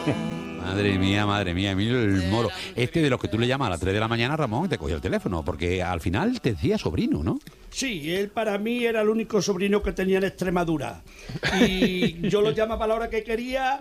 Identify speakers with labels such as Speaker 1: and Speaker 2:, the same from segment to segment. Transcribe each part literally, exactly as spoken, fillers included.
Speaker 1: Madre mía, madre mía, Emilio el Moro. Este de los que tú le llamas a las tres de la mañana, Ramón, te cogió el teléfono, porque al final te decía sobrino, ¿no?
Speaker 2: Sí, él para mí era el único sobrino que tenía en Extremadura. Y yo lo llamaba a la hora que quería.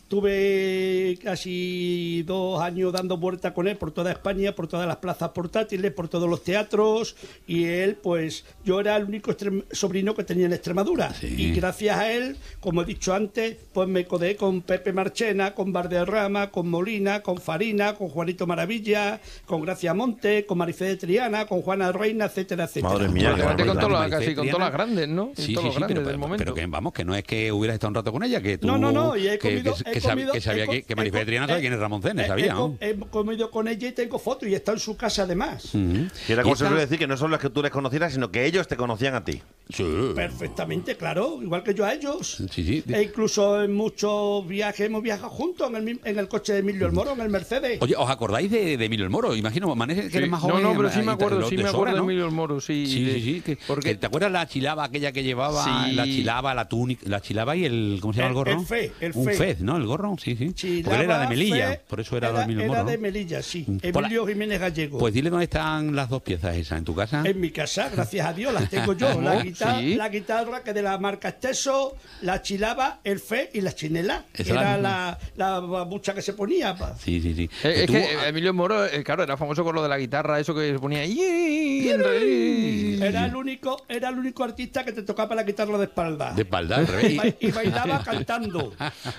Speaker 2: Tuve casi dos años dando vueltas con él por toda España, por todas las plazas portátiles, por todos los teatros, y él, pues, yo era el único extrem- sobrino que tenía en Extremadura.
Speaker 1: Sí.
Speaker 2: Y gracias a él, como he dicho antes, pues me codeé con Pepe Marchena, con Valderrama, con Molina, con Farina, con Juanito Maravilla, con Gracia Monte, con Marifé de Triana, con Juana Reina, etcétera, etcétera.
Speaker 3: Madre mía,
Speaker 1: Bueno,
Speaker 3: qué
Speaker 4: Aparte con
Speaker 3: barbaridad.
Speaker 4: todas las- casi con todas las grandes, ¿no? Con
Speaker 1: Sí,
Speaker 4: todos
Speaker 1: sí,
Speaker 4: los
Speaker 1: sí,
Speaker 4: grandes
Speaker 1: pero,
Speaker 4: del momento.
Speaker 1: pero que vamos, que no es que hubieras estado un rato con ella, que tú...
Speaker 2: No, no, no, y he
Speaker 1: que,
Speaker 2: comido-
Speaker 1: que,
Speaker 2: he
Speaker 1: que sab-
Speaker 2: comido-
Speaker 1: que sabía
Speaker 2: he co-
Speaker 1: que, que
Speaker 2: he
Speaker 1: Marifé de
Speaker 2: co-
Speaker 1: Triana sabe
Speaker 2: he-
Speaker 1: quién es Ramón Cenes,
Speaker 2: He,
Speaker 1: sabía,
Speaker 2: he co-
Speaker 1: ¿no?
Speaker 2: he comido con ella y tengo fotos y está en su casa además.
Speaker 1: Ujú.
Speaker 3: Que era
Speaker 1: Y
Speaker 3: como se
Speaker 1: esta-
Speaker 3: suele decir, que no son los que tú les conocieras, sino que ellos te conocían a ti.
Speaker 1: Sí.
Speaker 2: Perfectamente, claro, igual que yo a ellos.
Speaker 1: Sí, sí.
Speaker 2: E incluso en muchos viajes hemos viajado juntos en el, mi- en el coche de Emilio el Moro, en el Mercedes.
Speaker 1: Oye, ¿os acordáis de, de Emilio el Moro? Imagino, Manés, que
Speaker 4: Sí.
Speaker 1: eres más
Speaker 4: No,
Speaker 1: joven.
Speaker 4: no, pero sí
Speaker 1: eh,
Speaker 4: me acuerdo,
Speaker 1: lo-
Speaker 4: sí
Speaker 1: de
Speaker 4: me
Speaker 1: sobra,
Speaker 4: acuerdo de
Speaker 1: ¿no?
Speaker 4: Emilio el Moro, sí.
Speaker 1: Sí,
Speaker 4: de-
Speaker 1: sí, sí. Que,
Speaker 4: porque-
Speaker 1: que ¿te acuerdas la chilaba aquella que llevaba?
Speaker 4: Sí.
Speaker 1: La chilaba, la túnica, la chilaba y el, ¿cómo se llama el,
Speaker 2: El-
Speaker 1: gorro?
Speaker 2: el fez, el
Speaker 1: Un
Speaker 2: fez.
Speaker 1: fez, ¿no? El gorro, sí, sí.
Speaker 2: Chilaba,
Speaker 1: Porque él era de Melilla,
Speaker 2: Fe,
Speaker 1: por eso era,
Speaker 2: era,
Speaker 1: de Emilio el
Speaker 2: era
Speaker 1: Moro,
Speaker 2: de
Speaker 1: ¿no?
Speaker 2: Melilla, sí.
Speaker 1: Pues la-
Speaker 2: Emilio Jiménez Gallego.
Speaker 1: Pues dile dónde están las dos piezas esas, ¿en tu casa?
Speaker 2: En mi casa, gracias a Dios, las tengo yo. La,
Speaker 4: ¿Cómo?
Speaker 2: guitarra,
Speaker 4: Sí.
Speaker 2: la guitarra que de la marca Esteso, la chilaba, el fe y la chinela. Que
Speaker 1: Esa la
Speaker 2: era
Speaker 1: misma.
Speaker 2: la, la babucha que se ponía. pa.
Speaker 1: Sí, sí, sí.
Speaker 4: Eh, es
Speaker 1: Tú-
Speaker 4: que eh, Emilio Moro, eh, claro, era famoso con lo de la guitarra, eso que se ponía... "Yi, en re".
Speaker 2: Era el único, era el único artista que te tocaba la guitarra de espalda.
Speaker 1: De espalda, al revés.
Speaker 2: Y, ba- y bailaba cantando.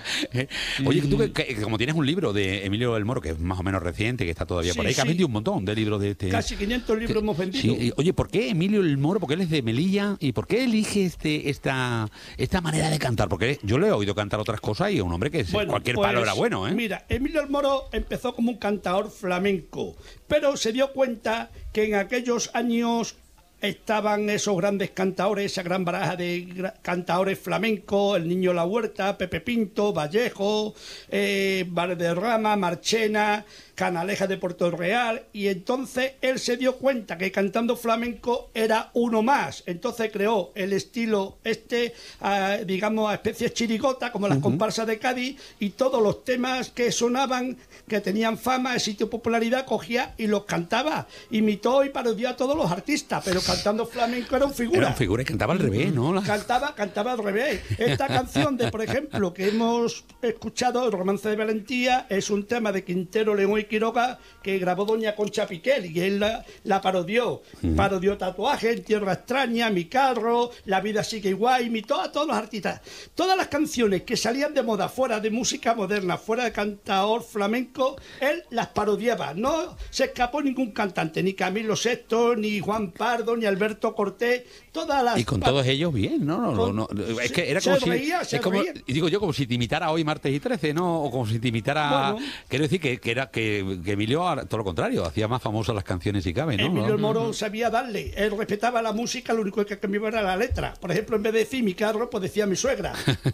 Speaker 1: Oye, tú que, que- como tienes un libro de Emilio el Moro, que es más o menos reciente, que está todavía
Speaker 2: Sí,
Speaker 1: por ahí, que has
Speaker 2: sí.
Speaker 1: vendido un montón de libros de este...
Speaker 2: Casi quinientos libros hemos vendido.
Speaker 1: Sí, y, oye, ¿por qué Emilio el Moro? Porque él es de Melilla. ¿Y por qué elige este esta esta manera de cantar? Porque yo le he oído cantar otras cosas y es un hombre que
Speaker 2: Bueno,
Speaker 1: cualquier
Speaker 2: pues,
Speaker 1: palo era bueno, ¿eh?
Speaker 2: Mira, Emilio el Moro empezó como un cantador flamenco, pero se dio cuenta que en aquellos años estaban esos grandes cantadores, esa gran baraja de gra- cantadores flamencos, el Niño La Huerta, Pepe Pinto, Vallejo, eh, Valderrama, Marchena, Canalejas de Puerto Real, y entonces él se dio cuenta que cantando flamenco era uno más. Entonces creó el estilo este, ah, digamos, a especies chirigota, como las comparsas de Cádiz, y todos los temas que sonaban, que tenían fama, sitio popularidad, cogía y los cantaba. Imitó y parodió a todos los artistas, pero cantando flamenco era un figura.
Speaker 1: Era un figura y cantaba al revés, ¿no? La-
Speaker 2: Cantaba, cantaba al revés. Esta canción de, por ejemplo, que hemos escuchado, El Romance de Valentía, es un tema de Quintero, León y Quiroga que grabó doña Concha Piquel y él la, la parodió. Parodió Tatuaje, En Tierra Extraña, Mi Carro, La Vida Sigue Igual, imitó a todos los artistas. Todas las canciones que salían de moda, fuera de música moderna, fuera de cantador flamenco, él las parodiaba. No se escapó ningún cantante, ni Camilo Sesto, ni Juan Pardo, ni Alberto Cortés, todas las...
Speaker 1: Y con
Speaker 2: pa-
Speaker 1: todos ellos bien, ¿no? no, no,
Speaker 2: Con-
Speaker 1: no, es
Speaker 2: se-
Speaker 1: que era
Speaker 2: se
Speaker 1: como si...
Speaker 2: reía, se
Speaker 1: es como,
Speaker 2: reía.
Speaker 1: y digo yo, como si te imitara hoy martes y trece, ¿no? O como si te imitara...
Speaker 2: Bueno.
Speaker 1: Quiero decir que, que era que, que Emilio, ahora, todo lo contrario, hacía más famosas las canciones si cabe, ¿no?
Speaker 2: Emilio
Speaker 1: ¿No?
Speaker 2: el Moro sabía darle, él respetaba la música, lo único que cambiaba era la letra. Por ejemplo, en vez de decir mi carro, pues decía mi suegra.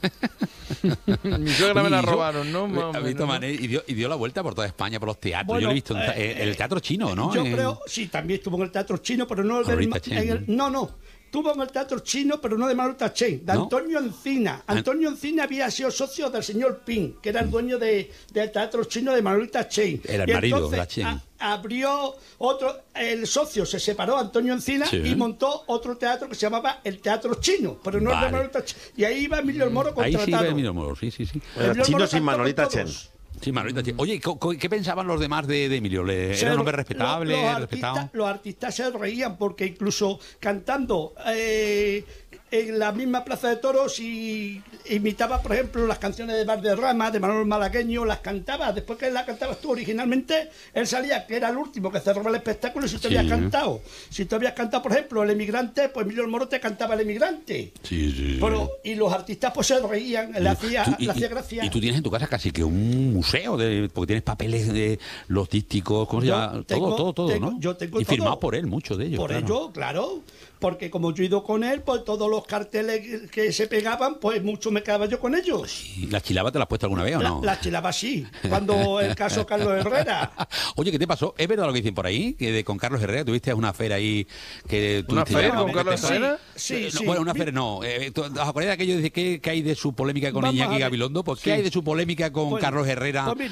Speaker 4: Mi suegra me
Speaker 1: Oye,
Speaker 4: la
Speaker 1: y yo-
Speaker 4: robaron, ¿no? Más o
Speaker 1: ¿Has
Speaker 4: menos,
Speaker 1: visto,
Speaker 4: ¿no?
Speaker 1: Mané? Y dio, y dio la vuelta por toda España, por los teatros.
Speaker 2: Bueno,
Speaker 1: Yo lo he visto en, ta-
Speaker 2: eh,
Speaker 1: en el teatro chino, ¿no?
Speaker 2: Yo
Speaker 1: En-
Speaker 2: creo, sí, también estuvo en el teatro chino, pero no el del
Speaker 1: Manolita
Speaker 2: ma-
Speaker 1: Chen,
Speaker 2: en el-
Speaker 1: ¿no?
Speaker 2: no, no. Estuvo en el teatro chino, pero no de Manolita Chen, de
Speaker 1: ¿No?
Speaker 2: Antonio Encina.
Speaker 1: An-
Speaker 2: Antonio Encina había sido socio del señor Pin, que era el dueño de, del teatro chino de Manolita Chen.
Speaker 1: Era el
Speaker 2: Y
Speaker 1: marido,
Speaker 2: entonces,
Speaker 1: la Chen.
Speaker 2: a- abrió otro, el socio se separó, Antonio Encina,
Speaker 1: Sí.
Speaker 2: y montó otro teatro que se llamaba el Teatro Chino, pero no el
Speaker 1: Vale.
Speaker 2: de Manolita Chen. Y ahí iba Emilio el Moro
Speaker 1: Ahí
Speaker 2: contratado.
Speaker 1: sí iba Emilio Moro, sí, sí, sí.
Speaker 3: Era
Speaker 2: Emilio
Speaker 3: chino
Speaker 2: Moro
Speaker 3: sin
Speaker 2: cantó con
Speaker 3: Manolita Chen.
Speaker 2: todos.
Speaker 1: Sí, Manolita Chen. Oye, ¿co- co- ¿qué pensaban los demás de, de Emilio? ¿Le-
Speaker 2: Se
Speaker 1: ¿Era un hombre
Speaker 2: ro-
Speaker 1: respetable,
Speaker 2: los, los
Speaker 1: respetado?
Speaker 2: artistas, los artistas se reían porque incluso cantando eh, en la misma Plaza de Toros y imitaba, por ejemplo, las canciones de Valderrama, de Manuel Malagueño, las cantaba. Después que las cantabas tú originalmente, él salía, que era el último que cerraba el espectáculo, y si tú
Speaker 1: Sí.
Speaker 2: habías cantado. Si tú habías cantado, por ejemplo, El Emigrante, pues Emilio el Moro te cantaba El Emigrante.
Speaker 1: Sí, sí.
Speaker 2: Pero, y los artistas pues se reían, le hacía,
Speaker 1: Tú- y,
Speaker 2: le hacía
Speaker 1: y-
Speaker 2: gracia.
Speaker 1: y tú tienes en tu casa casi que un museo, de, porque tienes papeles de los dísticos, ¿cómo se
Speaker 2: Yo
Speaker 1: llama?
Speaker 2: tengo-
Speaker 1: todo, todo, todo,
Speaker 2: tengo-
Speaker 1: ¿no?
Speaker 2: yo tengo
Speaker 1: y
Speaker 2: todo.
Speaker 1: firmado por él, muchos de ellos.
Speaker 2: Por
Speaker 1: claro.
Speaker 2: ello, claro, porque como yo he ido con él, pues todos los los carteles que se pegaban, pues mucho me quedaba yo con ellos.
Speaker 1: ¿Y la chilaba te la has puesto alguna vez o
Speaker 2: La,
Speaker 1: no?
Speaker 2: la chilaba sí, cuando el caso Carlos Herrera.
Speaker 1: Oye, ¿qué te pasó? ¿Es verdad lo que dicen por ahí? Que de, con Carlos Herrera tuviste una afera ahí que
Speaker 4: ¿Una
Speaker 1: tuviste
Speaker 4: afera
Speaker 1: ya-
Speaker 4: con Carlos
Speaker 1: Sí,
Speaker 4: Herrera?
Speaker 2: Sí,
Speaker 1: no,
Speaker 2: sí.
Speaker 1: Bueno, una afera no. Eh, ¿tú- ¿Os acordáis de aquello de qué, qué hay de su polémica con
Speaker 2: Vamos a
Speaker 1: Iñaki
Speaker 2: ver.
Speaker 1: Gabilondo? Pues,
Speaker 2: Sí.
Speaker 1: ¿qué hay de su polémica con
Speaker 2: Bueno,
Speaker 1: Carlos Herrera?
Speaker 2: pues mira,